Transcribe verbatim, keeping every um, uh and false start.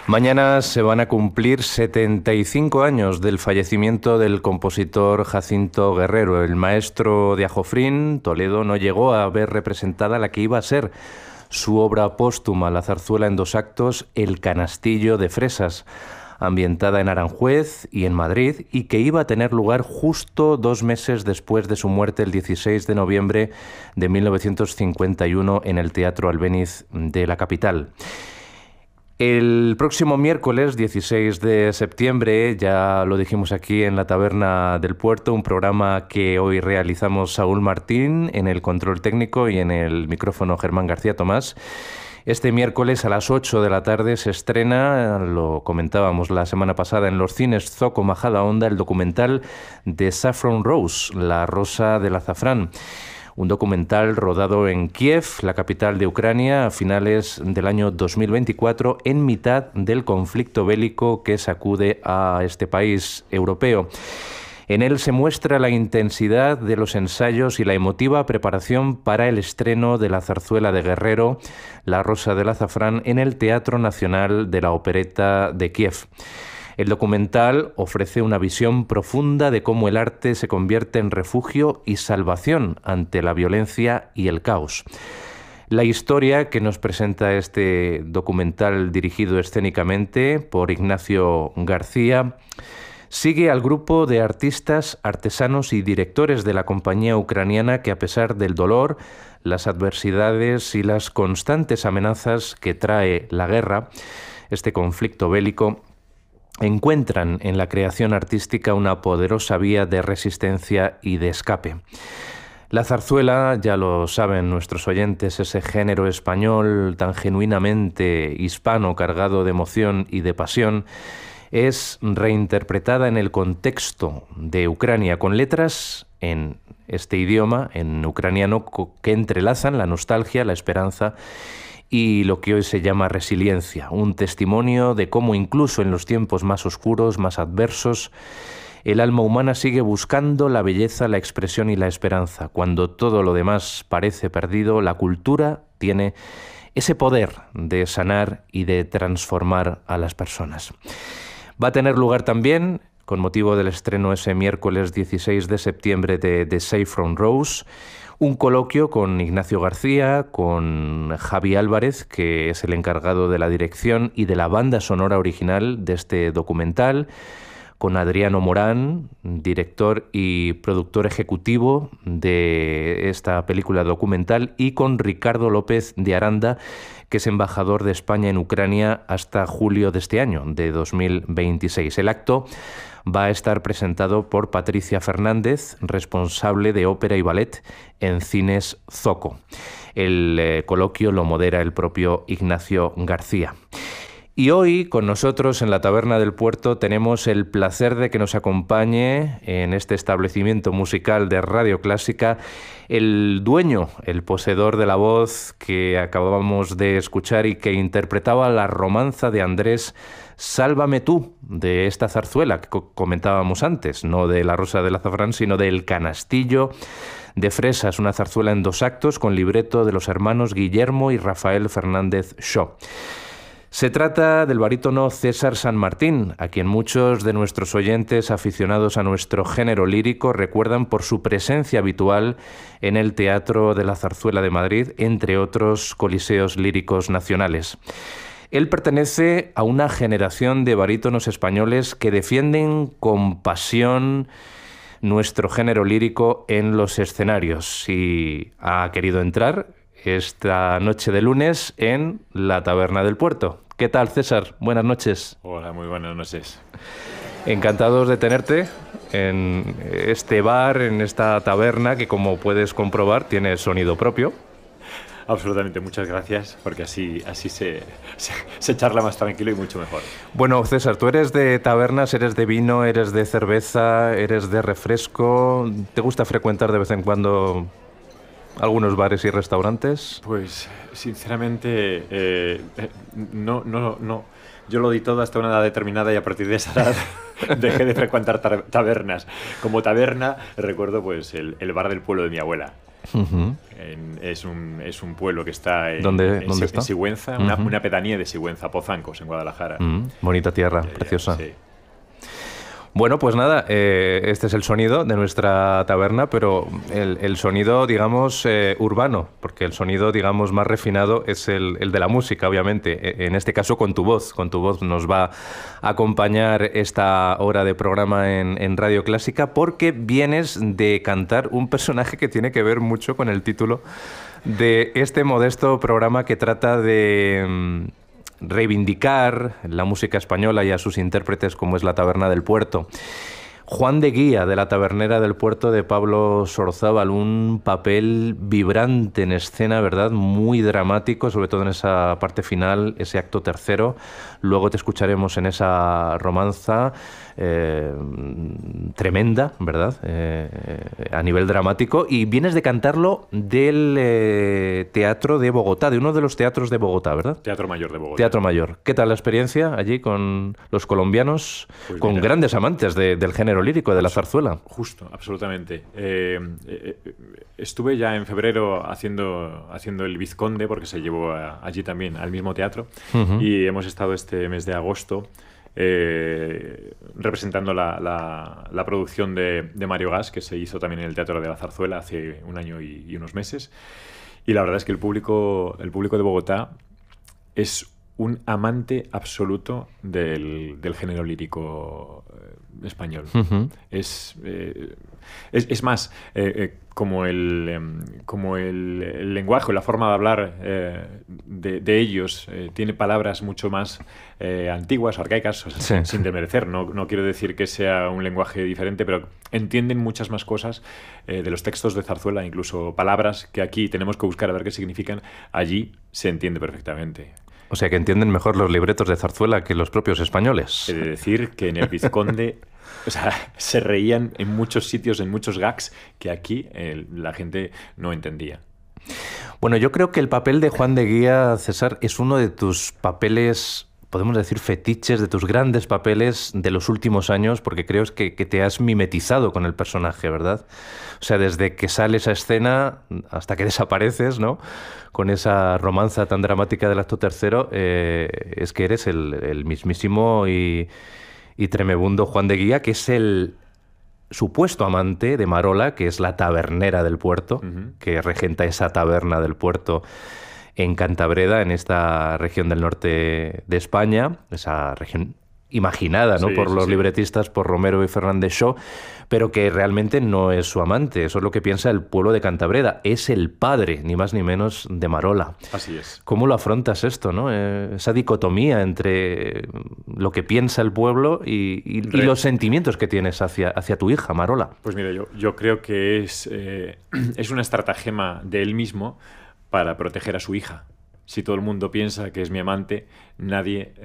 Mañana se van a cumplir setenta y cinco años del fallecimiento del compositor Jacinto Guerrero. El maestro de Ajofrín, Toledo, no llegó a ver representada la que iba a ser su obra póstuma, la zarzuela en dos actos, El canastillo de fresas, ambientada en Aranjuez y en Madrid, y que iba a tener lugar justo dos meses después de su muerte, el dieciséis de noviembre de mil novecientos cincuenta y uno, en el Teatro Albéniz de la capital. El próximo miércoles dieciséis de septiembre, ya lo dijimos aquí en la Taberna del Puerto, un programa que hoy realizamos Saúl Martín en el control técnico y en el micrófono Germán García Tomás. Este miércoles a las ocho de la tarde se estrena, lo comentábamos la semana pasada, en los cines Zoco Majadahonda, el documental de Saffron Rose, La Rosa del Azafrán. Un documental rodado en Kiev, la capital de Ucrania, a finales del año dos mil veinticuatro, en mitad del conflicto bélico que sacude a este país europeo. En él se muestra la intensidad de los ensayos y la emotiva preparación para el estreno de la zarzuela de Guerrero, La Rosa del Azafrán, en el Teatro Nacional de la Opereta de Kiev. El documental ofrece una visión profunda de cómo el arte se convierte en refugio y salvación ante la violencia y el caos. La historia que nos presenta este documental, dirigido escénicamente por Ignacio García, sigue al grupo de artistas, artesanos y directores de la compañía ucraniana que, a pesar del dolor, las adversidades y las constantes amenazas que trae la guerra, este conflicto bélico, encuentran en la creación artística una poderosa vía de resistencia y de escape. La zarzuela, ya lo saben nuestros oyentes, ese género español tan genuinamente hispano, cargado de emoción y de pasión, es reinterpretada en el contexto de Ucrania, con letras en este idioma, en ucraniano, que entrelazan la nostalgia, la esperanza y lo que hoy se llama resiliencia, un testimonio de cómo incluso en los tiempos más oscuros, más adversos, el alma humana sigue buscando la belleza, la expresión y la esperanza. Cuando todo lo demás parece perdido, la cultura tiene ese poder de sanar y de transformar a las personas. Va a tener lugar también, con motivo del estreno ese miércoles dieciséis de septiembre de, de Saffron Rose, un coloquio con Ignacio García, con Javi Álvarez, que es el encargado de la dirección y de la banda sonora original de este documental, con Adriano Morán, director y productor ejecutivo de esta película documental, y con Ricardo López de Aranda, que es embajador de España en Ucrania hasta julio de este año, de dos mil veintiséis. El acto va a estar presentado por Patricia Fernández, responsable de ópera y ballet en Cines Zoco. El eh, coloquio lo modera el propio Ignacio García. Y hoy, con nosotros en la Taberna del Puerto, tenemos el placer de que nos acompañe en este establecimiento musical de Radio Clásica el dueño, el poseedor de la voz que acabamos de escuchar y que interpretaba la romanza de Andrés, Sálvame tú, de esta zarzuela que comentábamos antes, no de La Rosa del Azafrán, sino de El canastillo de fresas, una zarzuela en dos actos con libreto de los hermanos Guillermo y Rafael Fernández Shaw. Se trata del barítono César San Martín, a quien muchos de nuestros oyentes aficionados a nuestro género lírico recuerdan por su presencia habitual en el Teatro de la Zarzuela de Madrid, entre otros coliseos líricos nacionales. Él pertenece a una generación de barítonos españoles que defienden con pasión nuestro género lírico en los escenarios, y ha querido entrar esta noche de lunes en la Taberna del Puerto. ¿Qué tal, César? Buenas noches. Hola, muy buenas noches. Encantados de tenerte en este bar, en esta taberna que, como puedes comprobar, tiene sonido propio. Absolutamente, muchas gracias, porque así, así se, se, se charla más tranquilo y mucho mejor. Bueno, César, tú eres de tabernas, eres de vino, eres de cerveza, eres de refresco. ¿Te gusta frecuentar de vez en cuando algunos bares y restaurantes? Pues, sinceramente, eh, no, no, no. Yo lo di todo hasta una edad determinada y a partir de esa edad dejé de frecuentar tabernas. Como taberna recuerdo pues el, el bar del pueblo de mi abuela. Uh-huh. En, es, un, es un pueblo que está en, ¿Dónde, en, ¿dónde está? en Sigüenza, uh-huh. una, una pedanía de Sigüenza, Pozancos, en Guadalajara. Uh-huh. Bonita tierra, eh, preciosa. Sí. Bueno, pues nada, eh, este es el sonido de nuestra taberna, pero el, el sonido, digamos, eh, urbano, porque el sonido, digamos, más refinado es el, el de la música, obviamente. En este caso, con tu voz. Con tu voz nos va a acompañar esta hora de programa en, en Radio Clásica, porque vienes de cantar un personaje que tiene que ver mucho con el título de este modesto programa que trata de reivindicar la música española y a sus intérpretes, como es La Taberna del Puerto. Juan de Guía, de La Tabernera del Puerto, de Pablo Sorzábal, un papel vibrante en escena, ¿verdad? Muy dramático, sobre todo en esa parte final, ese acto tercero. Luego te escucharemos en esa romanza eh, tremenda, ¿verdad? Eh, a nivel dramático. Y vienes de cantarlo del eh, Teatro de Bogotá, de uno de los teatros de Bogotá, ¿verdad? Teatro Mayor de Bogotá. Teatro Mayor. ¿Qué tal la experiencia allí con los colombianos, pues con mira, grandes amantes de, del género lírico, de la zarzuela? Justo, absolutamente. Eh, eh, estuve ya en febrero haciendo, haciendo el Vizconde, porque se llevó a, allí también, al mismo teatro, uh-huh. y hemos estado este mes de agosto eh, representando la, la, la producción de, de Mario Gas, que se hizo también en el Teatro de la Zarzuela hace un año y, y unos meses. Y la verdad es que el público, el público de Bogotá es un amante absoluto del, del género lírico eh, español. Uh-huh. Es, eh, es, es más, eh, eh, como, el, eh, como el, el lenguaje o la forma de hablar eh, de, de ellos eh, tiene palabras mucho más eh, antiguas, arcaicas, o sea, sí. sin desmerecer. No, no quiero decir que sea un lenguaje diferente, pero entienden muchas más cosas eh, de los textos de zarzuela, incluso palabras que aquí tenemos que buscar a ver qué significan, allí se entiende perfectamente. O sea, que entienden mejor los libretos de zarzuela que los propios españoles. He de decir que en el Vizconde o sea, se reían en muchos sitios, en muchos gags, que aquí eh, la gente no entendía. Bueno, yo creo que el papel de Juan de Guía, César, es uno de tus papeles, podemos decir, fetiches, de tus grandes papeles de los últimos años, porque creo que, que te has mimetizado con el personaje, ¿verdad? O sea, desde que sales a escena hasta que desapareces, ¿no? Con esa romanza tan dramática del acto tercero, eh, es que eres el, el mismísimo y, y tremebundo Juan de Guía, que es el supuesto amante de Marola, que es la tabernera del puerto, uh-huh. que regenta esa taberna del puerto en Cantabreda, en esta región del norte de España, esa región imaginada, ¿no? Sí, por sí, los sí. libretistas, por Romero y Fernández Shaw, pero que realmente no es su amante. Eso es lo que piensa el pueblo de Cantabreda. Es el padre, ni más ni menos, de Marola. Así es. ¿Cómo lo afrontas esto, no? Eh, esa dicotomía entre lo que piensa el pueblo y, y, y los sentimientos que tienes hacia, hacia tu hija, Marola. Pues mira, yo, yo creo que es, eh, es una estratagema de él mismo para proteger a su hija. Si todo el mundo piensa que es mi amante, nadie